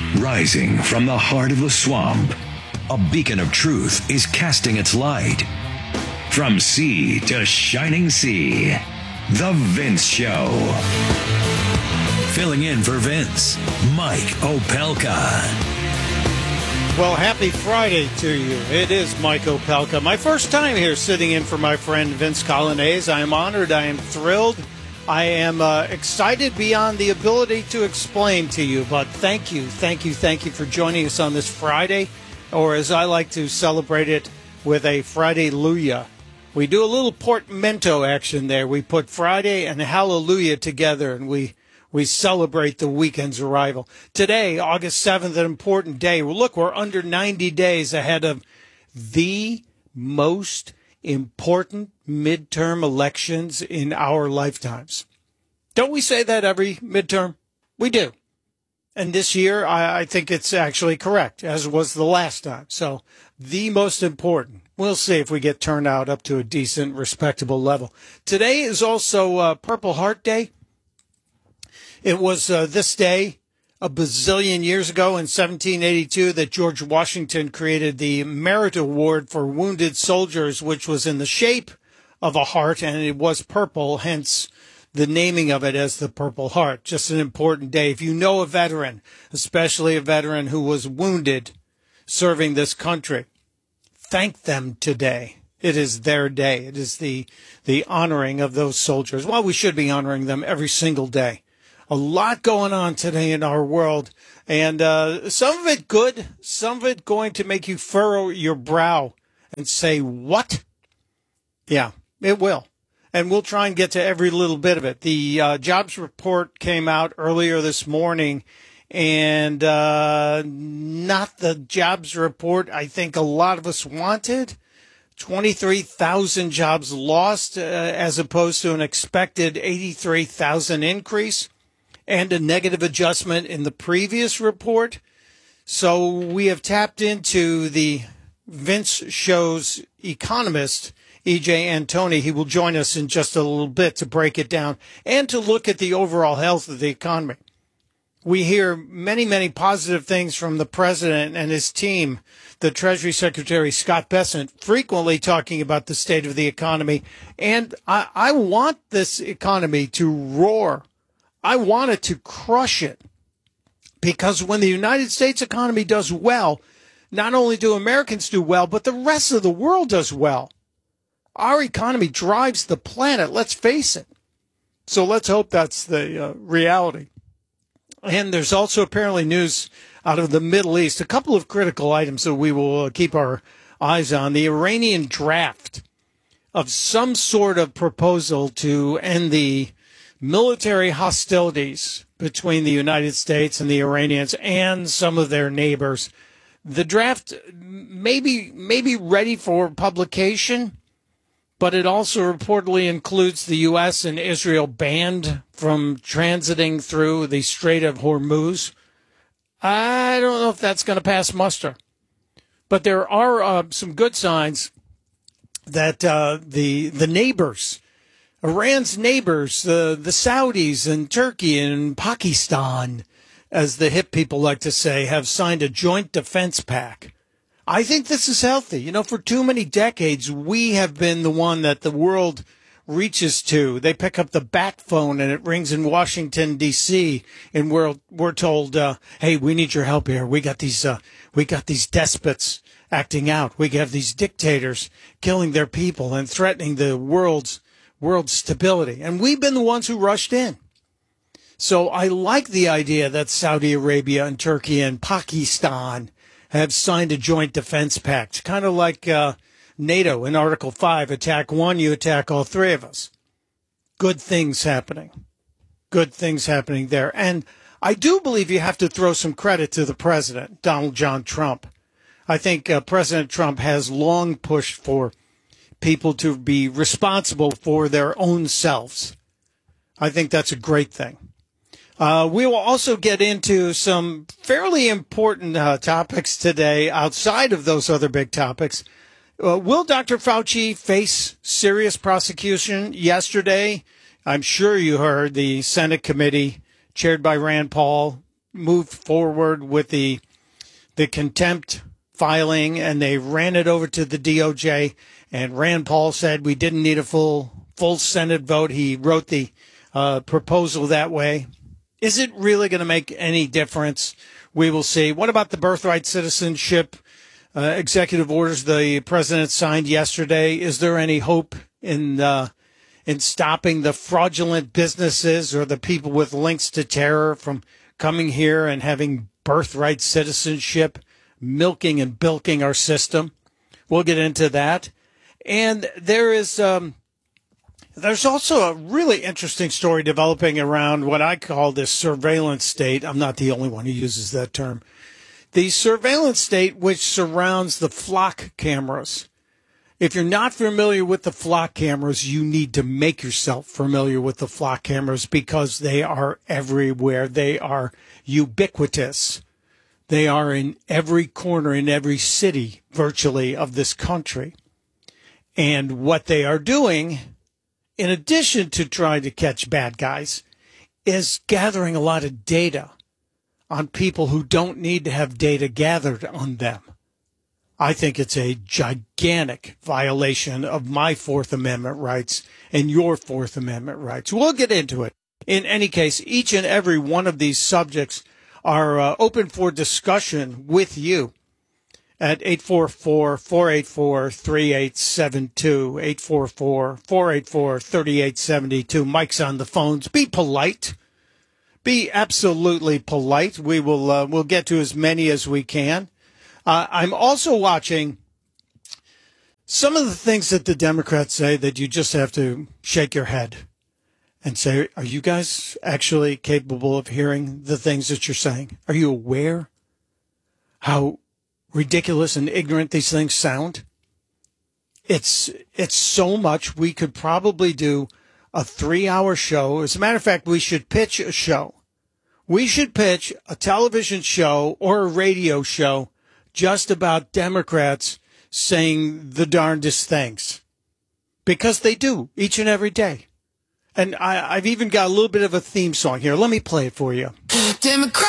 Rising from the heart of the swamp, a beacon of truth is casting its light. From sea to shining sea, The Vince Show. Filling in for Vince, Mike Opelka. Well, happy Friday to you. It is Mike Opelka. My first time here sitting in for my friend Vince Colonnese. I am honored. I am thrilled. I am excited beyond the ability to explain to you. But thank you for joining us on this Friday, or as I like to celebrate it, with a Friday-luia. We do a little portmanteau action there. We put Friday and Hallelujah together, and we celebrate the weekend's arrival. Today, August 7th, an important day. Well, look, we're under 90 days ahead of the most important midterm elections in our lifetimes. Don't we say that every midterm? We do. And this year, I think it's actually correct, as was the last time. So, the most important. We'll see if we get turnout up to a decent, respectable level. Today is also Purple Heart Day. It was this day a bazillion years ago in 1782 that George Washington created the Merit Award for Wounded Soldiers, which was in the shape of a heart, and it was purple, hence the naming of it as the Purple Heart. Just an important day. If you know a veteran, especially a veteran who was wounded serving this country, thank them today. It is their day. It is the honoring of those soldiers. Well, we should be honoring them every single day. A lot going on today in our world, and some of it good, some of it going to make you furrow your brow and say, what? Yeah, it will. And we'll try and get to every little bit of it. The jobs report came out earlier this morning, and not the jobs report I think a lot of us wanted. 23,000 jobs lost as opposed to an expected 83,000 increase, and a negative adjustment in the previous report. So we have tapped into the Vince Show's economist, E.J. Antoni. He will join us in just a little bit to break it down and to look at the overall health of the economy. We hear many, many positive things from the president and his team, the Treasury Secretary Scott Bessent, frequently talking about the state of the economy. And I want this economy to roar. I want it to crush it, because when the United States economy does well, not only do Americans do well, but the rest of the world does well. Our economy drives the planet, let's face it. So let's hope that's the reality. And there's also apparently news out of the Middle East, a couple of critical items that we will keep our eyes on. The Iranian draft of some sort of proposal to end the military hostilities between the United States and the Iranians and some of their neighbors. The draft may be ready for publication, but it also reportedly includes the U.S. and Israel banned from transiting through the Strait of Hormuz. I don't know if that's going to pass muster, but there are some good signs that the neighbors, Iran's neighbors, the Saudis and Turkey and Pakistan, as the hip people like to say, have signed a joint defense pact. I think this is healthy. You know, for too many decades, we have been the one that the world reaches to. They pick up the bat phone and it rings in Washington, D.C., and we're told, hey, we need your help here. We got these despots acting out. We have these dictators killing their people and threatening the world's stability. And we've been the ones who rushed in. So I like the idea that Saudi Arabia and Turkey and Pakistan have signed a joint defense pact, kind of like NATO in Article 5, attack one, you attack all three of us. Good things happening. Good things happening there. And I do believe you have to throw some credit to the president, Donald John Trump. I think President Trump has long pushed for people to be responsible for their own selves. I think that's a great thing. We will also get into some fairly important topics today outside of those other big topics. Will Dr. Fauci face serious prosecution? Yesterday, I'm sure you heard the Senate committee chaired by Rand Paul moved forward with the contempt filing, and they ran it over to the DOJ. And Rand Paul said we didn't need a full Senate vote. He wrote the proposal that way. Is it really going to make any difference? We will see. What about the birthright citizenship executive orders the president signed yesterday? Is there any hope in stopping the fraudulent businesses or the people with links to terror from coming here and having birthright citizenship, milking and bilking our system? We'll get into that. And there's also a really interesting story developing around what I call this surveillance state. I'm not the only one who uses that term. The surveillance state, which surrounds the flock cameras. If you're not familiar with the flock cameras, you need to make yourself familiar with the flock cameras because they are everywhere. They are ubiquitous. They are in every corner, in every city, virtually, of this country. And what they are doing, in addition to trying to catch bad guys, is gathering a lot of data on people who don't need to have data gathered on them. I think it's a gigantic violation of my Fourth Amendment rights and your Fourth Amendment rights. We'll get into it. In any case, each and every one of these subjects are open for discussion with you at 844-484-3872, 844-484-3872. Mike's on the phones. Be polite. Be absolutely polite. We will we'll get to as many as we can. I'm also watching some of the things that the Democrats say that you just have to shake your head and say, are you guys actually capable of hearing the things that you're saying? Are you aware how ridiculous and ignorant these things sound? It's so much. We could probably do a 3-hour show. As a matter of fact, we should pitch a show. We should pitch a television show or a radio show just about Democrats saying the darndest things. Because they do, each and every day. And I've even got a little bit of a theme song here. Let me play it for you. Democrat.